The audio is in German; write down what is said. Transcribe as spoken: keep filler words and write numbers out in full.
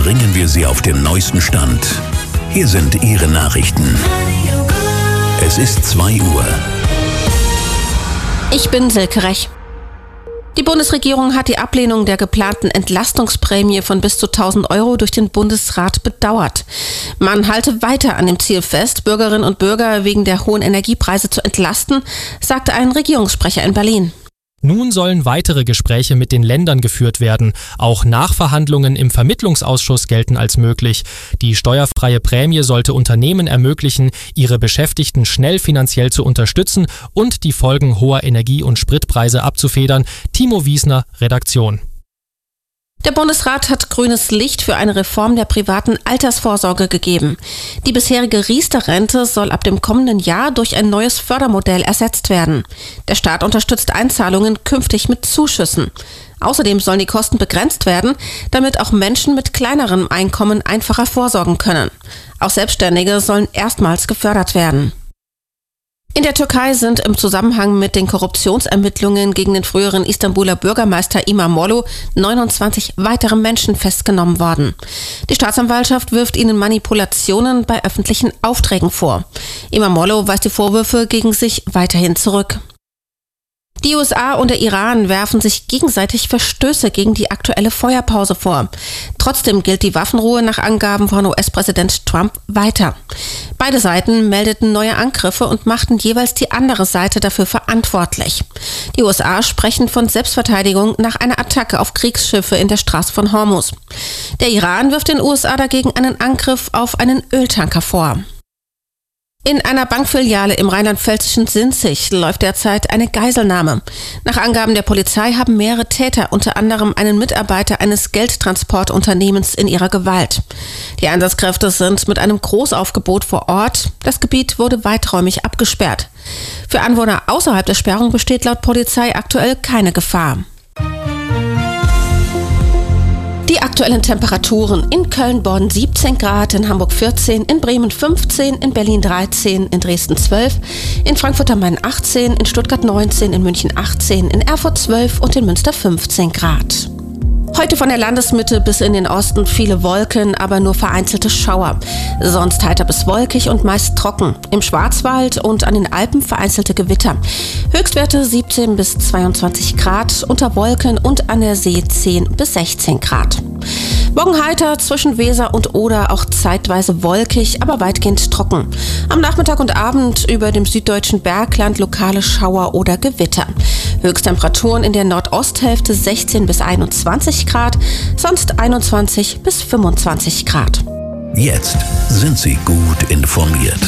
bringen wir Sie auf den neuesten Stand. Hier sind Ihre Nachrichten. Es ist zwei Uhr. Ich bin Silke Rech. Die Bundesregierung hat die Ablehnung der geplanten Entlastungsprämie von bis zu tausend Euro durch den Bundesrat bedauert. Man halte weiter an dem Ziel fest, Bürgerinnen und Bürger wegen der hohen Energiepreise zu entlasten, sagte ein Regierungssprecher in Berlin. Nun sollen weitere Gespräche mit den Ländern geführt werden. Auch Nachverhandlungen im Vermittlungsausschuss gelten als möglich. Die steuerfreie Prämie sollte Unternehmen ermöglichen, ihre Beschäftigten schnell finanziell zu unterstützen und die Folgen hoher Energie- und Spritpreise abzufedern. Timo Wiesner, Redaktion. Der Bundesrat hat grünes Licht für eine Reform der privaten Altersvorsorge gegeben. Die bisherige Riester-Rente soll ab dem kommenden Jahr durch ein neues Fördermodell ersetzt werden. Der Staat unterstützt Einzahlungen künftig mit Zuschüssen. Außerdem sollen die Kosten begrenzt werden, damit auch Menschen mit kleinerem Einkommen einfacher vorsorgen können. Auch Selbstständige sollen erstmals gefördert werden. In der Türkei sind im Zusammenhang mit den Korruptionsermittlungen gegen den früheren Istanbuler Bürgermeister İmamoğlu neunundzwanzig weitere Menschen festgenommen worden. Die Staatsanwaltschaft wirft ihnen Manipulationen bei öffentlichen Aufträgen vor. İmamoğlu weist die Vorwürfe gegen sich weiterhin zurück. Die U S A und der Iran werfen sich gegenseitig Verstöße gegen die aktuelle Feuerpause vor. Trotzdem gilt die Waffenruhe nach Angaben von U S-Präsident Trump weiter. Beide Seiten meldeten neue Angriffe und machten jeweils die andere Seite dafür verantwortlich. Die U S A sprechen von Selbstverteidigung nach einer Attacke auf Kriegsschiffe in der Straße von Hormuz. Der Iran wirft den U S A dagegen einen Angriff auf einen Öltanker vor. In einer Bankfiliale im rheinland-pfälzischen Sinzig läuft derzeit eine Geiselnahme. Nach Angaben der Polizei haben mehrere Täter unter anderem einen Mitarbeiter eines Geldtransportunternehmens in ihrer Gewalt. Die Einsatzkräfte sind mit einem Großaufgebot vor Ort. Das Gebiet wurde weiträumig abgesperrt. Für Anwohner außerhalb der Sperrung besteht laut Polizei aktuell keine Gefahr. Die aktuellen Temperaturen: in Köln, Bonn siebzehn Grad, in Hamburg vierzehn, in Bremen fünfzehn, in Berlin dreizehn, in Dresden zwölf, in Frankfurt am Main achtzehn, in Stuttgart neunzehn, in München achtzehn, in Erfurt zwölf und in Münster fünfzehn Grad. Heute von der Landesmitte bis in den Osten viele Wolken, aber nur vereinzelte Schauer. Sonst heiter bis wolkig und meist trocken. Im Schwarzwald und an den Alpen vereinzelte Gewitter. Höchstwerte siebzehn bis zweiundzwanzig Grad, unter Wolken und an der See zehn bis sechzehn Grad. Morgen heiter, zwischen Weser und Oder auch zeitweise wolkig, aber weitgehend trocken. Am Nachmittag und Abend über dem süddeutschen Bergland lokale Schauer oder Gewitter. Höchsttemperaturen in der Nordosthälfte sechzehn bis einundzwanzig Grad, sonst einundzwanzig bis fünfundzwanzig Grad. Jetzt sind Sie gut informiert.